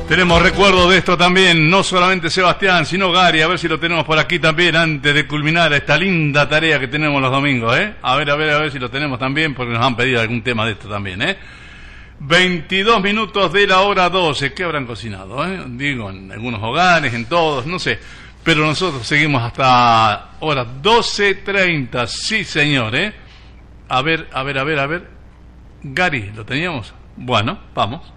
Tenemos recuerdo de esto también, no solamente Sebastián, sino Gary, a ver si lo tenemos por aquí también antes de culminar esta linda tarea que tenemos los domingos, ¿eh? A ver si lo tenemos también, porque nos han pedido algún tema de esto también, ¿eh? 22 minutos de la hora 12, ¿qué habrán cocinado, Digo, en algunos hogares, en todos, no sé, pero nosotros seguimos hasta horas 12:30, sí señor, A ver, Gary, ¿lo teníamos? Bueno, vamos.